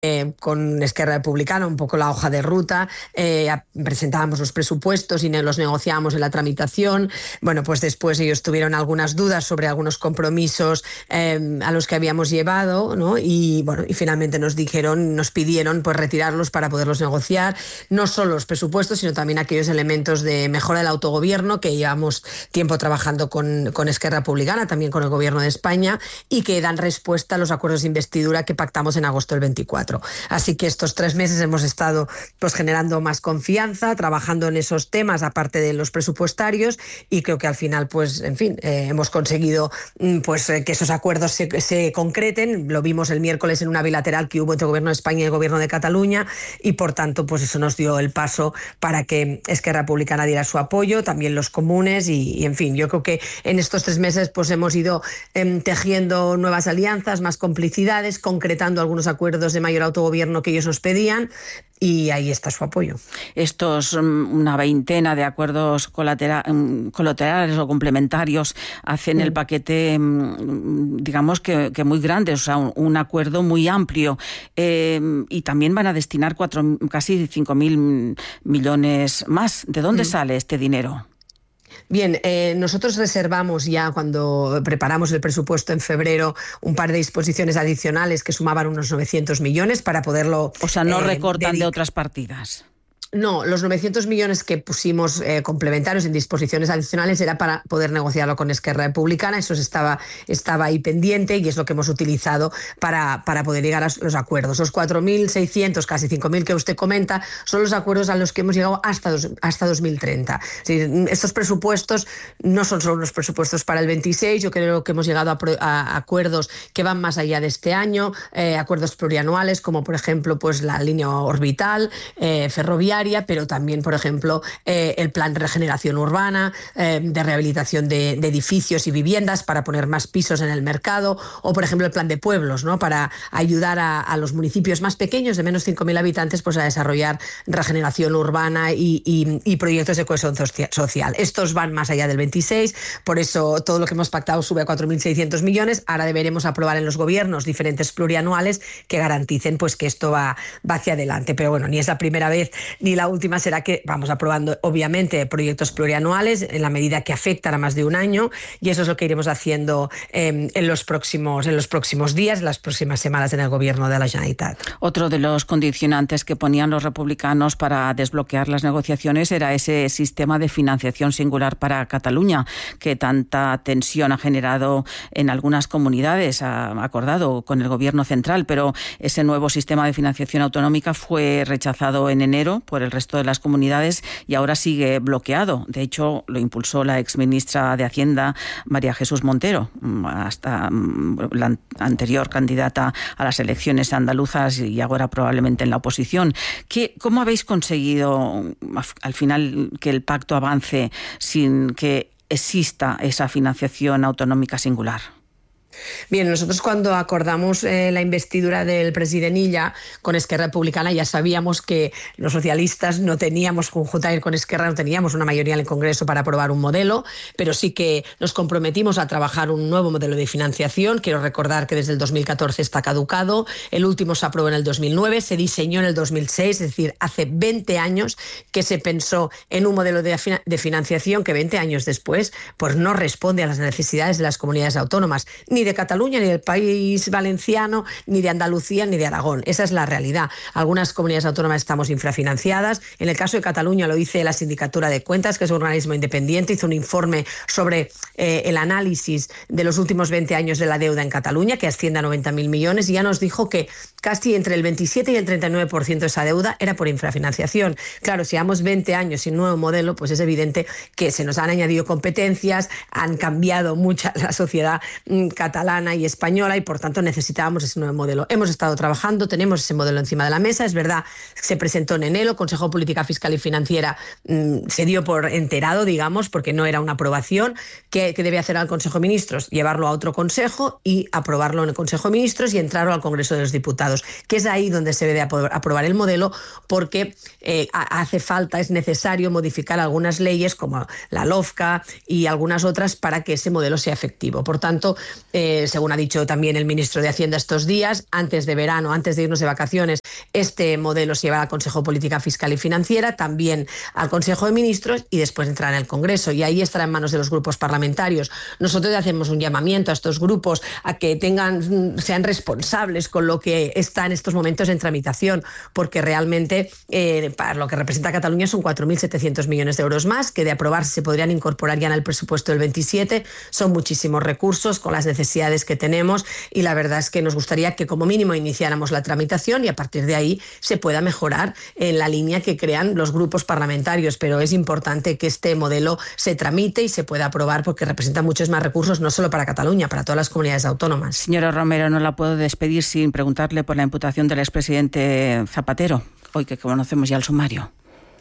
con Esquerra Republicana un poco la hoja de ruta, presentábamos los presupuestos y los negociábamos en la tramitación. Bueno, pues después ellos tuvieron algunas dudas sobre algunos compromisos a los que habíamos llevado, ¿no? Y bueno, y finalmente nos pidieron pues retirarlos para poderlos negociar, no solo los presupuestos, sino también aquellos elementos de mejora del autogobierno que llevamos tiempo trabajando con Esquerra Republicana, también con el Gobierno de España, y que dan respuesta a los acuerdos de investidura que pactamos en agosto del 24. Así que estos 3 meses hemos estado pues generando más confianza, trabajando en esos temas aparte de los presupuestarios, y creo que al final pues en fin hemos conseguido que esos acuerdos se concreten. Lo vimos el miércoles en una bilateral que hubo entre el Gobierno de España y el Gobierno de Cataluña, y por tanto pues eso nos dio el paso para que Esquerra Republicana diera su apoyo, también los comunes, y en fin, yo creo que en estos 3 meses pues hemos ido tejiendo nuevas alianzas, más complicidades, concretando algunos acuerdos de mayor autogobierno que ellos nos pedían, y ahí está su apoyo. Estos una veintena de acuerdos colaterales o complementarios hacen el paquete, digamos que muy grande, o sea, un acuerdo muy amplio, y también van a destinar casi 5.000 millones más. ¿De dónde sale este dinero? Bien, nosotros reservamos ya cuando preparamos el presupuesto en febrero un par de disposiciones adicionales que sumaban unos 900 millones para poderlo... O sea, no recortan de otras partidas. No, los 900 millones que pusimos complementarios en disposiciones adicionales era para poder negociarlo con Esquerra Republicana. Eso estaba ahí pendiente, y es lo que hemos utilizado para poder llegar a los acuerdos. Los 4.600, casi 5.000 que usted comenta, son los acuerdos a los que hemos llegado hasta 2030. Es decir, estos presupuestos no son solo los presupuestos para el 26, yo creo que hemos llegado a acuerdos que van más allá de este año, acuerdos plurianuales, como por ejemplo pues la línea orbital, ferroviaria, pero también, por ejemplo, el plan de regeneración urbana, de rehabilitación de edificios y viviendas para poner más pisos en el mercado, o, por ejemplo, el plan de pueblos, ¿no? Para ayudar a los municipios más pequeños, de menos 5.000 habitantes, pues a desarrollar regeneración urbana y proyectos de cohesión social. Estos van más allá del 26, por eso todo lo que hemos pactado sube a 4.600 millones. Ahora deberemos aprobar en los gobiernos diferentes plurianuales que garanticen pues que esto va hacia adelante. Pero bueno, ni es la primera vez ni la última será que vamos aprobando, obviamente, proyectos plurianuales en la medida que afectan a más de un año, y eso es lo que iremos haciendo en los próximos días, en las próximas semanas en el Gobierno de la Generalitat. Otro de los condicionantes que ponían los republicanos para desbloquear las negociaciones era ese sistema de financiación singular para Cataluña, que tanta tensión ha generado en algunas comunidades, ha acordado con el Gobierno central, pero ese nuevo sistema de financiación autonómica fue rechazado en enero por el resto de las comunidades y ahora sigue bloqueado. De hecho, lo impulsó la exministra de Hacienda, María Jesús Montero, hasta la anterior candidata a las elecciones andaluzas y ahora probablemente en la oposición. ¿Cómo habéis conseguido al final que el pacto avance sin que exista esa financiación autonómica singular? Bien, nosotros cuando acordamos la investidura del president Illa con Esquerra Republicana ya sabíamos que los socialistas no teníamos, conjuntamente con Esquerra, no teníamos una mayoría en el Congreso para aprobar un modelo, pero sí que nos comprometimos a trabajar un nuevo modelo de financiación. Quiero recordar que desde el 2014 está caducado, el último se aprobó en el 2009, se diseñó en el 2006, es decir, hace 20 años que se pensó en un modelo de financiación que 20 años después pues no responde a las necesidades de las comunidades autónomas, ni de Cataluña, ni del País Valenciano, ni de Andalucía, ni de Aragón. Esa es la realidad. Algunas comunidades autónomas estamos infrafinanciadas. En el caso de Cataluña lo dice la Sindicatura de Cuentas, que es un organismo independiente, hizo un informe sobre el análisis de los últimos 20 años de la deuda en Cataluña, que asciende a 90.000 millones, y ya nos dijo que casi entre el 27 y el 39% de esa deuda era por infrafinanciación. Claro, si llevamos 20 años sin nuevo modelo, pues es evidente que se nos han añadido competencias, han cambiado mucha la sociedad catalana y española, y por tanto necesitábamos ese nuevo modelo. Hemos estado trabajando, tenemos ese modelo encima de la mesa. Es verdad, se presentó en enero, el Consejo de Política Fiscal y Financiera se dio por enterado, digamos, porque no era una aprobación. ¿Qué debe hacer al Consejo de Ministros? Llevarlo a otro consejo y aprobarlo en el Consejo de Ministros y entrarlo al Congreso de los Diputados, que es ahí donde se debe aprobar el modelo, porque hace falta, es necesario modificar algunas leyes como la LOFCA y algunas otras para que ese modelo sea efectivo. Por tanto, según ha dicho también el ministro de Hacienda estos días, antes de verano, antes de irnos de vacaciones, este modelo se llevará al Consejo de Política Fiscal y Financiera, también al Consejo de Ministros y después entrará en el Congreso. Y ahí estará en manos de los grupos parlamentarios. Nosotros hacemos un llamamiento a estos grupos a que sean responsables con lo que está en estos momentos en tramitación, porque realmente para lo que representa Cataluña son 4.700 millones de euros más, que de aprobarse se podrían incorporar ya en el presupuesto del 27. Son muchísimos recursos con las necesidades que tenemos y la verdad es que nos gustaría que como mínimo iniciáramos la tramitación y a partir de ahí se pueda mejorar en la línea que crean los grupos parlamentarios, pero es importante que este modelo se tramite y se pueda aprobar porque representa muchos más recursos, no solo para Cataluña, para todas las comunidades autónomas. Señora Romero, no la puedo despedir sin preguntarle por la imputación del expresidente Zapatero, hoy que conocemos ya el sumario.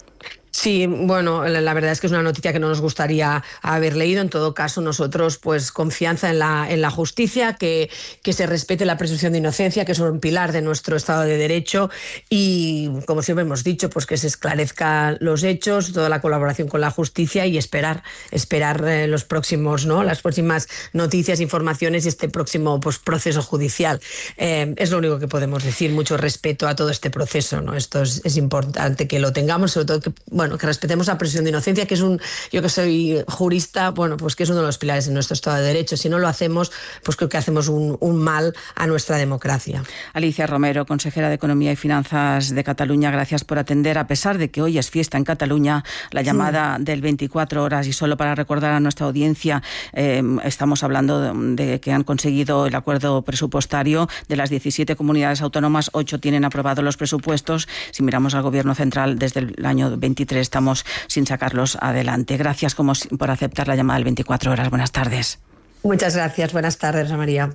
Sí, bueno, la verdad es que es una noticia que no nos gustaría haber leído. En todo caso, nosotros, pues, confianza en la justicia, que se respete la presunción de inocencia, que es un pilar de nuestro Estado de Derecho y, como siempre hemos dicho, pues que se esclarezcan los hechos, toda la colaboración con la justicia y esperar los próximos, ¿no? Las próximas noticias, informaciones y este próximo, pues, proceso judicial. Es lo único que podemos decir. Mucho respeto a todo este proceso, ¿no? Esto es importante que lo tengamos, sobre todo que respetemos la presunción de inocencia, que es yo que soy jurista, bueno, pues que es uno de los pilares de nuestro Estado de Derecho. Si no lo hacemos, pues creo que hacemos un mal a nuestra democracia. Alicia Romero, consejera de Economía y Finanzas de Cataluña, gracias por atender, a pesar de que hoy es fiesta en Cataluña, la llamada del 24 horas. Y solo para recordar a nuestra audiencia, estamos hablando de que han conseguido el acuerdo presupuestario. De las 17 comunidades autónomas, 8 tienen aprobados los presupuestos. Si miramos al Gobierno central, desde el año 23 estamos sin sacarlos adelante. Gracias por aceptar la llamada del 24 horas. Buenas tardes. Muchas gracias. Buenas tardes, Rosa María.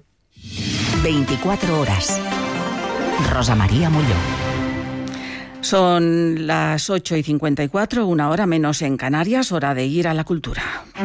24 horas. Rosa María Molló. Son las 8:54, una hora menos en Canarias, hora de ir a la cultura.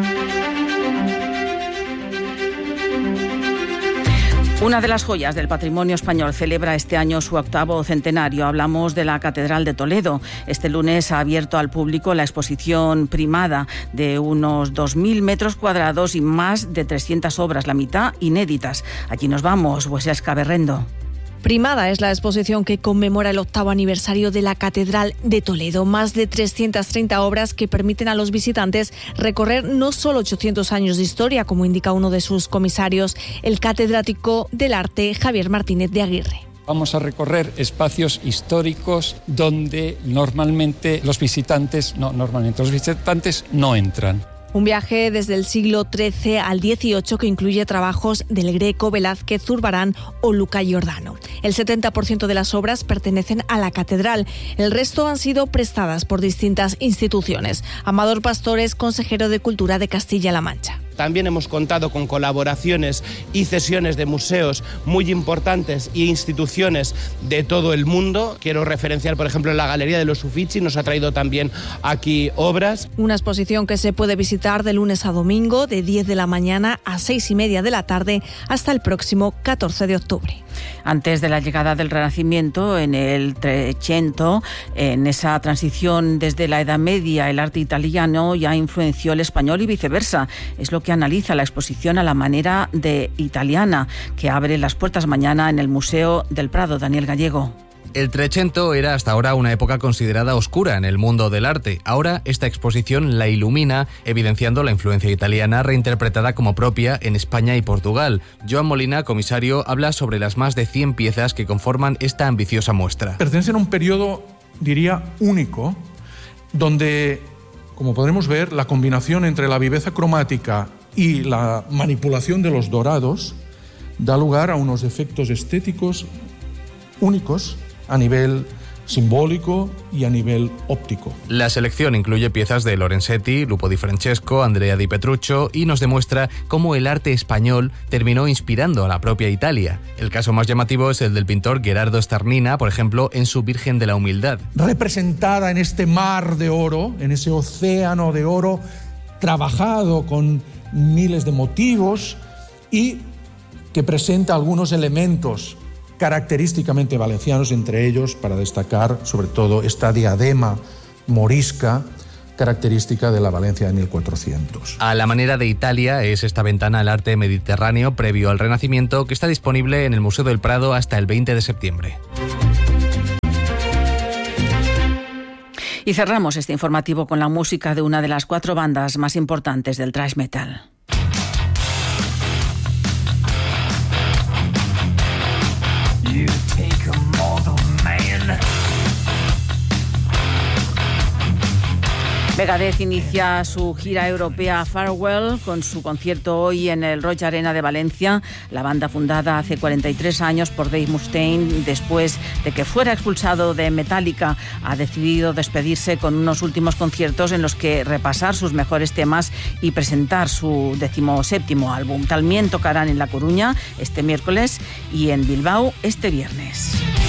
Una de las joyas del patrimonio español celebra este año su 8º centenario. Hablamos de la Catedral de Toledo. Este lunes ha abierto al público la exposición primada de unos 2.000 metros cuadrados y más de 300 obras, la mitad inéditas. Allí nos vamos, Wesley Escaberrendo. Primada es la exposición que conmemora el 8º aniversario de la Catedral de Toledo. Más de 330 obras que permiten a los visitantes recorrer no solo 800 años de historia, como indica uno de sus comisarios, el catedrático del arte Javier Martínez de Aguirre. Vamos a recorrer espacios históricos donde normalmente los visitantes no entran. Un viaje desde el siglo XIII al XVIII que incluye trabajos del Greco, Velázquez, Zurbarán o Luca Giordano. El 70% de las obras pertenecen a la catedral. El resto han sido prestadas por distintas instituciones. Amador Pastor es consejero de Cultura de Castilla-La Mancha. También hemos contado con colaboraciones y cesiones de museos muy importantes e instituciones de todo el mundo. Quiero referenciar, por ejemplo, la Galería de los Uffizi, nos ha traído también aquí obras. Una exposición que se puede visitar de lunes a domingo, de 10 de la mañana a 6:30 de la tarde, hasta el próximo 14 de octubre. Antes de la llegada del Renacimiento, en el Trecento, en esa transición desde la Edad Media, el arte italiano ya influenció el español y viceversa. Es lo que analiza la exposición a la manera de italiana, que abre las puertas mañana en el Museo del Prado. Daniel Gallego. El Trecento era hasta ahora una época considerada oscura en el mundo del arte. Ahora esta exposición la ilumina, evidenciando la influencia italiana reinterpretada como propia en España y Portugal. Joan Molina, comisario, habla sobre las más de 100 piezas que conforman esta ambiciosa muestra. Pertenecen a un periodo, diría, único, donde, como podremos ver, la combinación entre la viveza cromática y la manipulación de los dorados da lugar a unos efectos estéticos únicos a nivel simbólico y a nivel óptico. La selección incluye piezas de Lorenzetti, Lupo di Francesco, Andrea di Petruccio y nos demuestra cómo el arte español terminó inspirando a la propia Italia. El caso más llamativo es el del pintor Gherardo Starnina, por ejemplo, en su Virgen de la Humildad. Representada en este mar de oro, en ese océano de oro, trabajado con miles de motivos y que presenta algunos elementos característicamente valencianos, entre ellos, para destacar, sobre todo, esta diadema morisca característica de la Valencia de 1400. A la manera de Italia es esta ventana al arte mediterráneo previo al Renacimiento, que está disponible en el Museo del Prado hasta el 20 de septiembre. Y cerramos este informativo con la música de una de las 4 bandas más importantes del thrash metal. Megadeth inicia su gira europea Farewell con su concierto hoy en el Roig Arena de Valencia. La banda, fundada hace 43 años por Dave Mustaine, después de que fuera expulsado de Metallica, ha decidido despedirse con unos últimos conciertos en los que repasar sus mejores temas y presentar su 17º álbum. También tocarán en La Coruña este miércoles y en Bilbao este viernes.